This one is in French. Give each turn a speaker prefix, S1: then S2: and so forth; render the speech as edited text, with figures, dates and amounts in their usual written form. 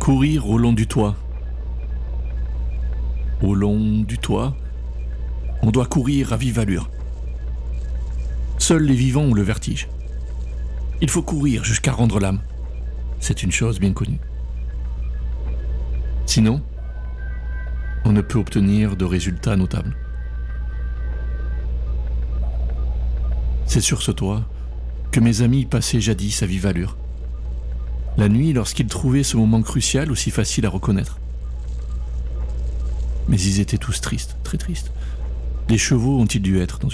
S1: Courir au long du toit. Au long du toit, on doit courir à vive allure. Seuls les vivants ont le vertige. Il faut courir jusqu'à rendre l'âme. C'est une chose bien connue. Sinon, on ne peut obtenir de résultats notables. C'est sur ce toit que mes amis passaient jadis à vive allure. La nuit, lorsqu'ils trouvaient ce moment crucial aussi facile à reconnaître. Mais ils étaient tous tristes, très tristes. Des chevaux ont-ils dû être dans